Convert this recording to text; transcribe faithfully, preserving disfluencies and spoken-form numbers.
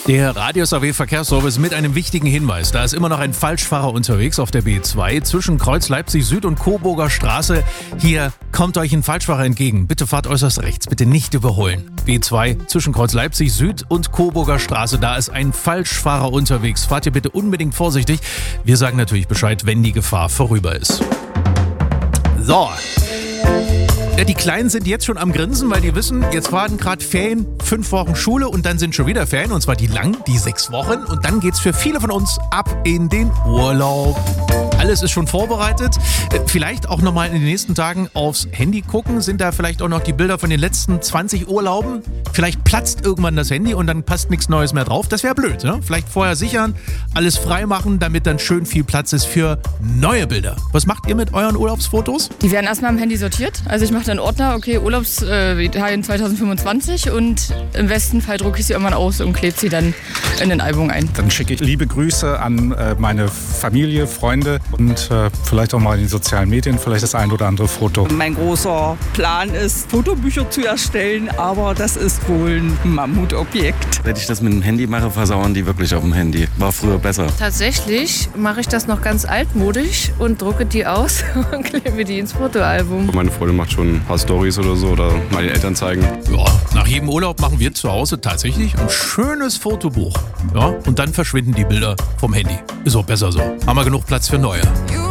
Der Radius A W Verkehrsservice mit einem wichtigen Hinweis. Da ist immer noch ein Falschfahrer unterwegs auf der B zwei zwischen Kreuz Leipzig Süd und Coburger Straße. Hier kommt euch ein Falschfahrer entgegen. Bitte fahrt äußerst rechts, bitte nicht überholen. B zwei zwischen Kreuz Leipzig Süd und Coburger Straße. Da ist ein Falschfahrer unterwegs. Fahrt ihr bitte unbedingt vorsichtig. Wir sagen natürlich Bescheid, wenn die Gefahr vorüber ist. So. Ja, die Kleinen sind jetzt schon am Grinsen, weil die wissen, jetzt warten gerade Ferien, fünf Wochen Schule und dann sind schon wieder Ferien, und zwar die langen, die sechs Wochen. Und dann geht's für viele von uns ab in den Urlaub. Alles ist schon vorbereitet. Vielleicht auch nochmal in den nächsten Tagen aufs Handy gucken. Sind da vielleicht auch noch die Bilder von den letzten zwanzig Urlauben? Vielleicht platzt irgendwann das Handy und dann passt nichts Neues mehr drauf. Das wäre blöd, ne? Vielleicht vorher sichern, alles frei machen, damit dann schön viel Platz ist für neue Bilder. Was macht ihr mit euren Urlaubsfotos? Die werden erstmal im Handy sortiert. Also ich mache dann Ordner, okay, Urlaubsitalien zwanzig fünfundzwanzig, und im besten Fall drucke ich sie irgendwann aus und klebe sie dann in ein Album ein. Dann schicke ich liebe Grüße an äh, meine Familie, Freunde und äh, vielleicht auch mal in den sozialen Medien, vielleicht das ein oder andere Foto. Mein großer Plan ist, Fotobücher zu erstellen, aber das ist wohl ein Mammutobjekt. Wenn ich das mit dem Handy mache, versauern die wirklich auf dem Handy. War früher besser. Tatsächlich mache ich das noch ganz altmodisch und drucke die aus und klebe die ins Fotoalbum. Meine Freundin macht schon ein paar Storys oder so oder mal den Eltern zeigen. Ja, nach jedem Urlaub machen wir zu Hause tatsächlich ein schönes Fotobuch. Ja, und dann verschwinden die Bilder vom Handy. Ist auch besser so. Haben wir genug Platz für neue.